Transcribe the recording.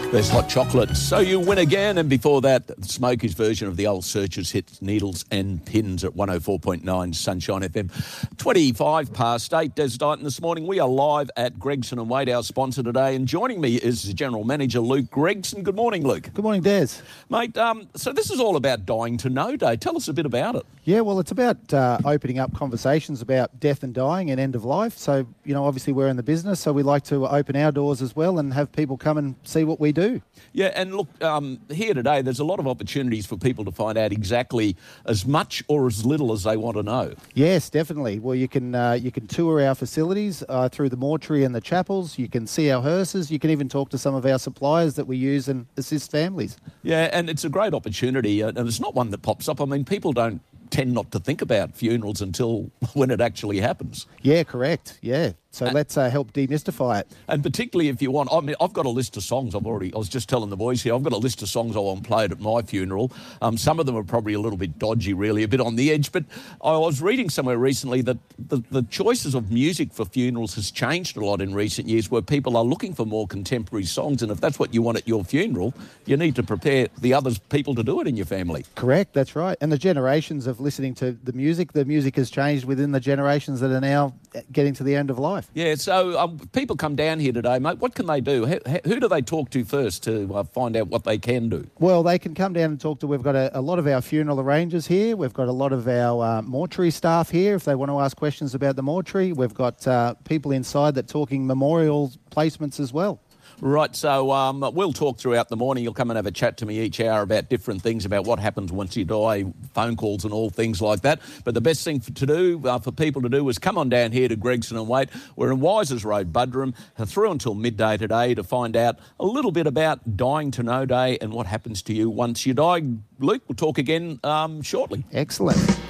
There's Hot Chocolate, So You Win Again. And before that, Smokey's version of the old Searchers hit Needles and Pins at 104.9 Sunshine FM. 25 past 8, Des Dighton this morning. We are live at Gregson and Wade, our sponsor today. And joining me is the General Manager, Luke Gregson. Good morning, Luke. Good morning, Des. Mate, so this is all about Dying to Know Day. Tell us a bit about it. Yeah, well, it's about opening up conversations about death and dying and end of life. So, you know, obviously we're in the business, so we like to open our doors as well and have people come and see what we do. Yeah, and look, here today, there's a lot of opportunities for people to find out exactly as much or as little as they want to know. Yes, definitely. Well, you can tour our facilities through the mortuary and the chapels. You can see our hearses. You can even talk to some of our suppliers that we use and assist families. Yeah, and it's a great opportunity, and it's not one that pops up. I mean, people don't tend not to think about funerals until when it actually happens. Yeah, correct. Yeah. So let's help demystify it. And particularly if you want, I mean, I've got a list of songs I was just telling the boys here, I've got a list of songs I want played at my funeral. Some of them are probably a little bit dodgy, really, a bit on the edge. But I was reading somewhere recently that the choices of music for funerals has changed a lot in recent years, where people are looking for more contemporary songs. And if that's what you want at your funeral, you need to prepare the other people to do it in your family. Correct, that's right. And the generations of listening to the music has changed within the generations that are now getting to the end of life. Yeah, so people come down here today, mate. What can they do? Who do they talk to first to find out what they can do? Well, they can come down and talk to... We've got a lot of our funeral arrangers here. We've got a lot of our mortuary staff here if they want to ask questions about the mortuary. We've got people inside that talking memorial placements as well. Right, so we'll talk throughout the morning. You'll come and have a chat to me each hour about different things, about what happens once you die, phone calls and all things like that. But the best thing for people to do is come on down here to Gregson and Wait. We're in Wisers Road, Buderim, through until midday today to find out a little bit about Dying to Know Day and what happens to you once you die. Luke, we'll talk again shortly. Excellent.